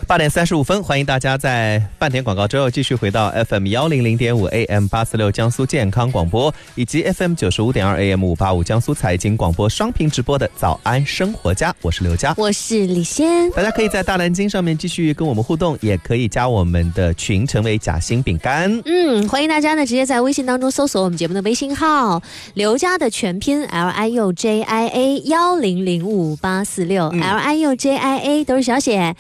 8点35分，欢迎大家在半点广告之后继续回到 FM 100.5 AM 846江苏健康广播，以及 FM 95.2 AM 585江苏财经广播双屏直播的早安生活家，我是刘佳， 我是李仙。 大家可以在大蓝鲸上面继续跟我们互动，也可以加我们的群，成为夹心饼干。 欢迎大家呢直接在微信当中搜索我们节目的微信号刘佳的全拼 LIUJIA 1005-846 LIUJIA 都是小写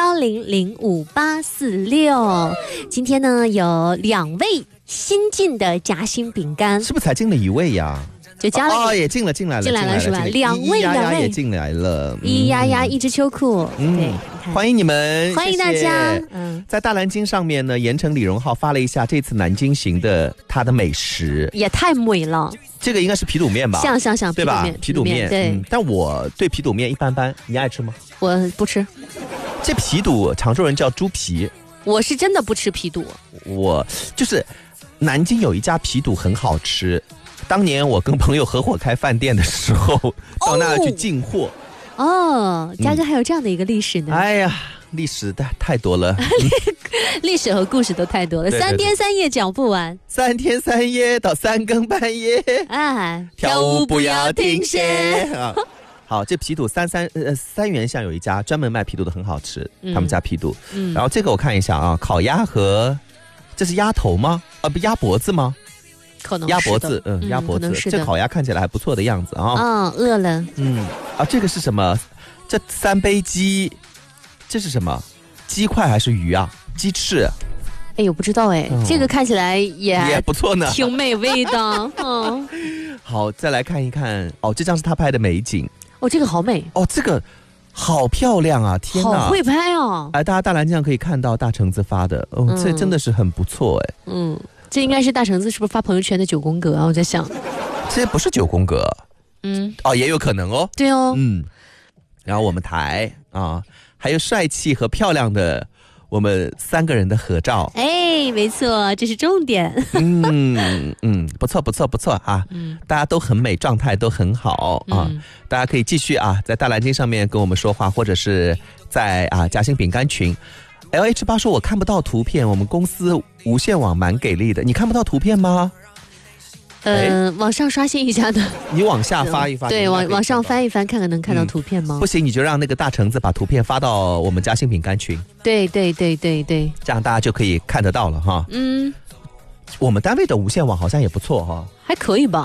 1005-846。今天呢有2位新进的夹心饼干， 是不是才进了1位呀？ 就加了也进来了是吧？2位也进来了， 咿呀呀一只秋裤，对， 欢迎你们， 欢迎大家。 在大蓝鲸上面呢，盐城李荣浩发了一下这次南京行的他的美食， 也太美了。 这个应该是皮肚面吧？ 像对吧？皮肚面， 对。 但我对皮肚面一般般，你爱吃吗？ 我不吃。 这皮肚常州人叫猪皮， 我是真的不吃皮肚。 我就是南京有一家皮肚很好吃。当年我跟朋友合伙开饭店的时候，到那儿去进货。 嘉哥还有这样的一个历史呢。 哎呀，历史太多了， 历史和故事都太多了，对3天3夜讲不完 ，3天3夜到3更半夜，跳舞不要停歇啊！好，这皮肚三元巷有一家专门卖皮肚的，很好吃，他们家皮肚。然后这个我看一下啊，烤鸭和这是鸭头吗？不，鸭脖子吗？ 可能鸭脖子，鸭脖子，这烤鸭看起来还不错的样子啊。 饿了。 这个是什么？这3杯鸡，这是什么？鸡块还是鱼啊？鸡翅？ 哎呦，不知道哎，这个看起来也不错呢， 挺美味的。 好，再来看一看这张是他拍的美景。 这个好美。 这个好漂亮啊！天哪， 好会拍哦！ 大家大蓝鲸可以看到大橙子发的，这真的是很不错哎。 这应该是大橙子是不是发朋友圈的9宫格啊？我在想， 这不是9宫格，也有可能哦。 对哦， 然后我们台还有帅气和漂亮的我们3个人的合照。 没错，这是重点。 不错啊！大家都很美，状态都很好啊！大家可以继续在大蓝鲸上面跟我们说话，或者是在夹心饼干群。LH8 说我看不到图片，我们公司无线网蛮给力的，你看不到图片吗？ 往上刷新一下呢。 你往下发一发。 对，往上翻一翻，看看能看到图片吗？ 不行，你就让那个大橙子把图片发到我们夹心饼干群。 对， 这样大家就可以看得到了哈。我们单位的无线网好像也不错哈， 还可以吧。